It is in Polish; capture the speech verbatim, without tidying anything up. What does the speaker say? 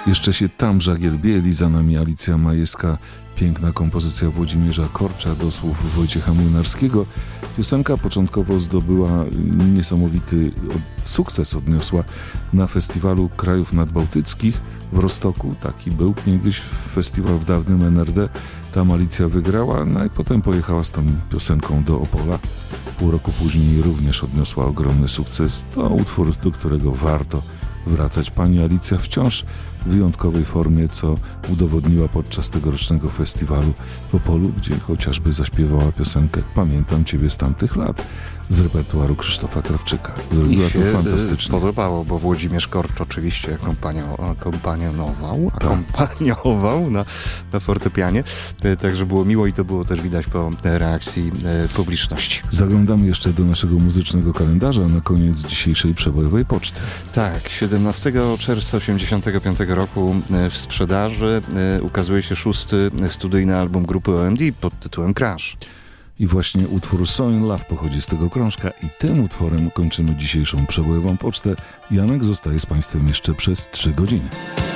Jeszcze się tam żagielbieli, za nami Alicja Majewska, piękna kompozycja Włodzimierza Korcza do słów Wojciecha Młynarskiego. Piosenka początkowo zdobyła niesamowity sukces, odniosła na festiwalu krajów nadbałtyckich w Rostoku. Taki był niegdyś festiwal w dawnym N R D. Tam Alicja wygrała, no i potem pojechała z tą piosenką do Opola. Pół roku później również odniosła ogromny sukces. To utwór, do którego warto wracać. Pani Alicja wciąż w wyjątkowej formie, co udowodniła podczas tegorocznego festiwalu w Opolu, gdzie chociażby zaśpiewała piosenkę Pamiętam Ciebie z tamtych lat z repertuaru Krzysztofa Krawczyka. Zrobiła I się to fantastycznie. podobało, bo Włodzimierz Korcz oczywiście akompanio, akompaniował, akompaniował na, na fortepianie, także było miło i to było też widać po reakcji publiczności. Zaglądamy jeszcze do naszego muzycznego kalendarza na koniec dzisiejszej przebojowej poczty. Tak, siedemnastego czerwca osiemdziesiątego piątego roku w sprzedaży ukazuje się szósty studyjny album grupy O M D pod tytułem Crash. I właśnie utwór So in Love pochodzi z tego krążka i tym utworem kończymy dzisiejszą przebojową pocztę. Janek zostaje z Państwem jeszcze przez trzy godziny.